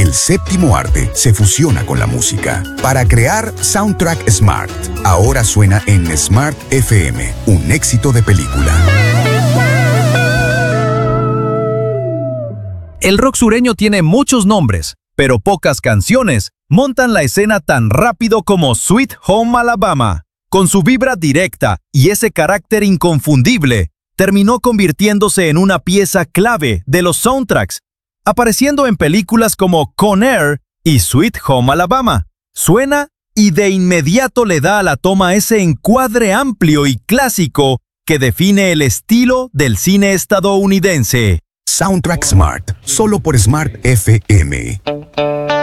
El séptimo arte se fusiona con la música para crear Soundtrack Smart. Ahora suena en Smart FM, un éxito de película. El rock sureño tiene muchos nombres, pero pocas canciones montan la escena tan rápido como Sweet Home Alabama. Con su vibra directa y ese carácter inconfundible, terminó convirtiéndose en una pieza clave de los soundtracks, apareciendo en películas como Con Air y Sweet Home Alabama. Suena y de inmediato le da a la toma ese encuadre amplio y clásico que define el estilo del cine estadounidense. Soundtrack Smart, solo por Smart FM.